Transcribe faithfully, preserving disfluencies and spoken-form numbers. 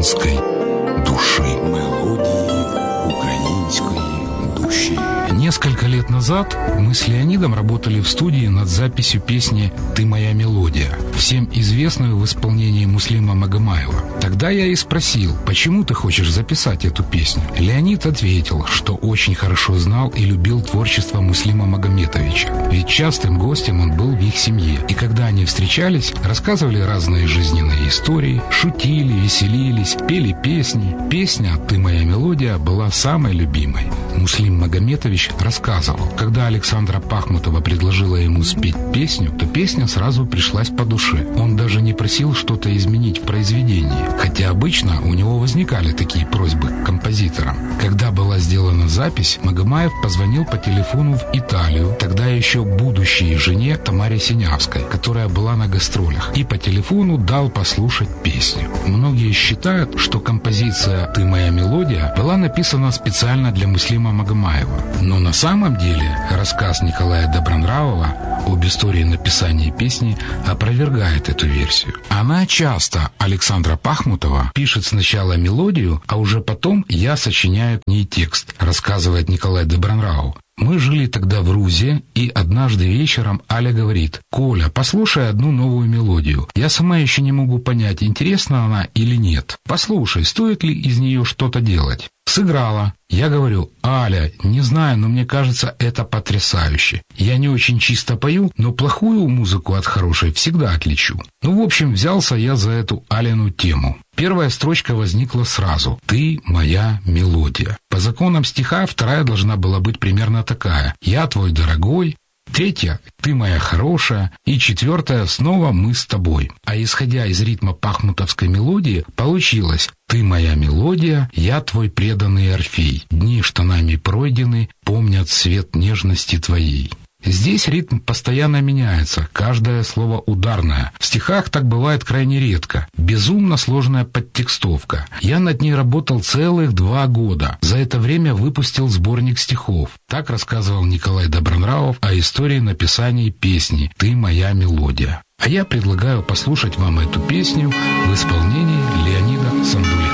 української души. Мелодии украинской души. Несколько лет назад мы с Леонидом работали в студии над записью песни «Ты моя мелодия», всем известную в исполнении Муслима Магомаева. Тогда я и спросил, почему ты хочешь записать эту песню? Леонид ответил, что очень хорошо знал и любил творчество Муслима Магометовича, ведь частым гостем он был в их семье. И когда они встречались, рассказывали разные жизненные истории, шутили, веселились, пели песни. Песня «Ты моя мелодия» была самой любимой. Муслим Магометович рассказывал, когда Александра Пахмутова предложила ему спеть песню, то песня сразу пришлась по душе. Он даже не просил что-то изменить в произведении, хотя обычно у него возникали такие просьбы к композиторам. Когда была сделана запись, Магомаев позвонил по телефону в Италию, тогда еще будущей жене Тамаре Синявской, которая была на гастролях, и по телефону дал послушать песню. Многие считают, что композиция «Ты моя мелодия» была написана специально для Муслима Магомаева. Но на самом деле рассказ Николая Добронравова об истории написания песни опровергает эту версию. Она часто, Александра Пахмутова, пишет сначала мелодию, а уже потом я сочиняю к ней текст, рассказывает Николай Добронравов. Мы жили тогда в Рузе, и однажды вечером Аля говорит: «Коля, послушай одну новую мелодию. Я сама еще не могу понять, интересна она или нет. Послушай, стоит ли из нее что-то делать». Сыграла. Я говорю: «Аля, не знаю, но мне кажется, это потрясающе. Я не очень чисто пою, но плохую музыку от хорошей всегда отличу». Ну, в общем, взялся я за эту Алину тему. Первая строчка возникла сразу: «Ты моя мелодия». По законам стиха вторая должна была быть примерно такая: «Я твой дорогой». Третья — «Ты моя хорошая». И четвертая — снова «Мы с тобой». А исходя из ритма пахмутовской мелодии, получилось: «Ты моя мелодия, я твой преданный Орфей. Дни, что нами пройдены, помнят свет нежности твоей». Здесь ритм постоянно меняется, каждое слово ударное. В стихах так бывает крайне редко. Безумно сложная подтекстовка. Я над ней работал целых два года. За это время выпустил сборник стихов. Так рассказывал Николай Добронравов о истории написания песни «Ты моя мелодия». А я предлагаю послушать вам эту песню в исполнении Леонида Сандулина.